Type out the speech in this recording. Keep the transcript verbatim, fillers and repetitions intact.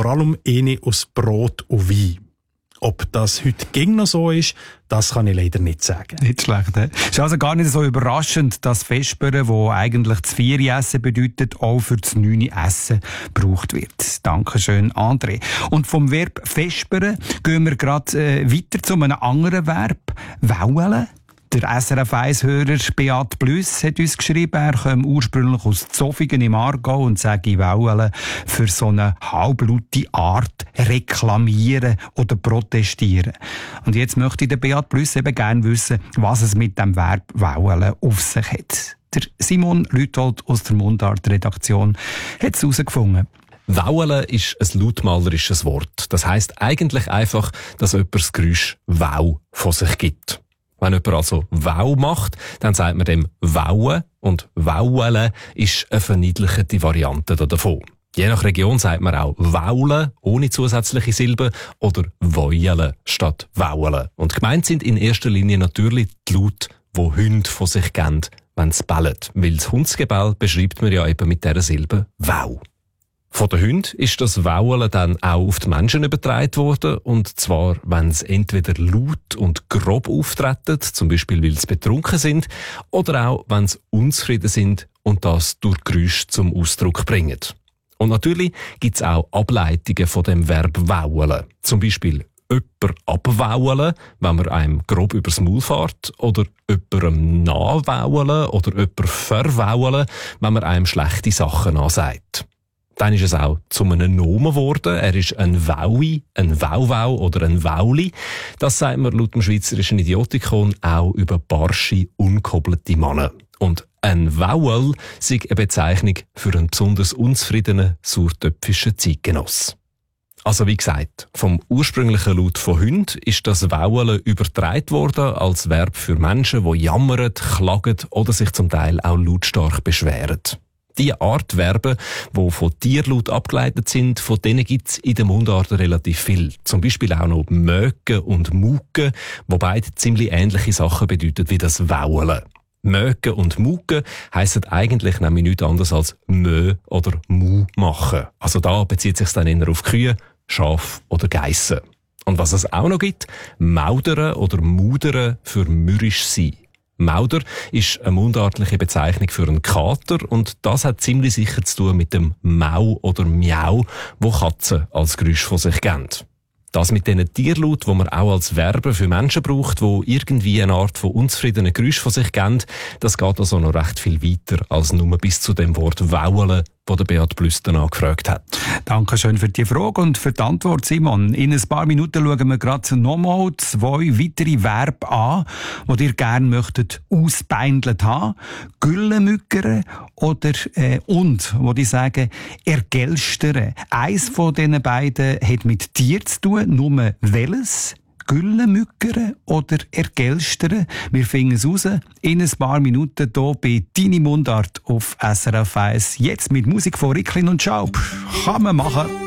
vor allem eine aus Brot und Wein. Ob das heute ging noch so ist, das kann ich leider nicht sagen. Nicht schlecht, he? Es ist also gar nicht so überraschend, dass Vesperen, wo eigentlich das Vieri-Essen bedeutet, auch für das Neuni-Essen gebraucht wird. Dankeschön, André. Und vom Verb Vesperen gehen wir gerade äh, weiter zu einem anderen Verb, Waulen. Der S R F eins-Hörer Beat Blüss hat uns geschrieben, er komme ursprünglich aus Zofingen im Aargau und sage Waulen für so eine halblaute Art reklamieren oder protestieren. Und jetzt möchte ich der Beat Blüss eben gerne wissen, was es mit dem Verb Waulen auf sich hat. Der Simon Lüthold aus der Mundart-Redaktion hat es herausgefunden. Waulen ist ein lautmalerisches Wort. Das heisst eigentlich einfach, dass jemand das Geräusch Wow von sich gibt. Wenn jemand also Wow macht, dann sagt man dem Wauen und Waulen ist eine verniedlichte Variante davon. Je nach Region sagt man auch Waulen ohne zusätzliche Silben oder Wäulen statt Waulen. Und gemeint sind in erster Linie natürlich die Laute, die Hunde von sich geben, wenn sie bellen. Weil das Hundsgebell beschreibt man ja eben mit dieser Silbe Wow. Von den Hunden ist das Waulen dann auch auf die Menschen übertragen worden, und zwar, wenn sie entweder laut und grob auftreten, zum Beispiel weil sie betrunken sind, oder auch, wenn sie unzufrieden sind und das durch Geräusche zum Ausdruck bringen. Und natürlich gibt es auch Ableitungen von dem Verb Waulen. Zum Beispiel jemand abwaulen, wenn man einem grob übers Maul fährt, oder jemandem nachwaulen oder jemand verwaulen, wenn man einem schlechte Sachen ansagt. Dann ist es auch zu einem Nomen geworden. Er ist ein Waui, ein Wauwau oder ein Wauli. Das sagt man laut dem Schweizerischen Idiotikon auch über barsche, unkobbelte Männer. Und ein Wauel sei eine Bezeichnung für einen besonders unzufriedenen, sauertöpfischen Zeitgenoss. Also wie gesagt, vom ursprünglichen Laut von Hunden ist das Waulen übertragen worden als Verb für Menschen, die jammern, klagen oder sich zum Teil auch lautstark beschweren. Die Art Verben, die von Tierlaut abgeleitet sind, von denen gibt es in der Mundart relativ viel. Zum Beispiel auch noch Mögen und Mucken, die beide ziemlich ähnliche Sachen bedeuten wie das Waulen. Mögen und Mucken heissen eigentlich nämlich nichts anderes als Mö oder Mu machen. Also da bezieht sich dann eher auf Kühe, Schaf oder Geissen. Und was es auch noch gibt, Maudern oder Mudern für mürrisch sein. Mauder ist eine mundartliche Bezeichnung für einen Kater, und das hat ziemlich sicher zu tun mit dem Mau oder Miau, wo Katzen als Geräusch von sich geben. Das mit diesen Tierlaut, wo man auch als Verben für Menschen braucht, die irgendwie eine Art von unzufriedenen Geräusch von sich geben, das geht also noch recht viel weiter als nur bis zu dem Wort Waulen, wo der Beat Blüss danach gefragt hat. Dankeschön für die Frage und für die Antwort, Simon. In ein paar Minuten schauen wir gerade nochmal zwei weitere Verben an, die ihr gerne möchtet ausbeindelt haben. Güllemückere oder äh, und, wo die sagen, ergelstere. Eins von diesen beiden hat mit Tier zu tun, nur welches? Güllemückere oder ergelstere? Wir finden es raus in ein paar Minuten hier bei Deine Mundart auf S R F eins. Jetzt mit Musik von Ricklin und Schaub. Kann man machen.